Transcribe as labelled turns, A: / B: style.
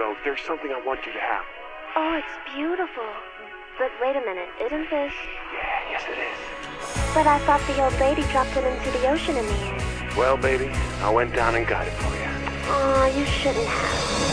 A: know, there's something I want you to have.
B: Oh, it's beautiful. But wait a minute, isn't this...
A: Yeah, yes it is.
B: But I thought the old lady dropped it into the ocean in the end.
A: Well, baby, I went down and got it for you.
B: Aw, you shouldn't have.